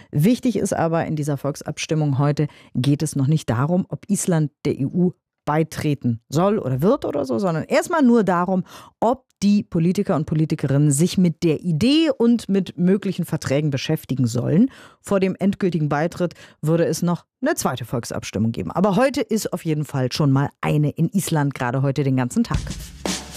Wichtig ist aber in dieser Volksabstimmung heute, geht es noch nicht darum, ob Island der EU beitreten soll oder wird oder so, sondern erstmal nur darum, ob die Politiker und Politikerinnen sich mit der Idee und mit möglichen Verträgen beschäftigen sollen. Vor dem endgültigen Beitritt würde es noch eine zweite Volksabstimmung geben. Aber heute ist auf jeden Fall schon mal eine in Island, gerade heute den ganzen Tag.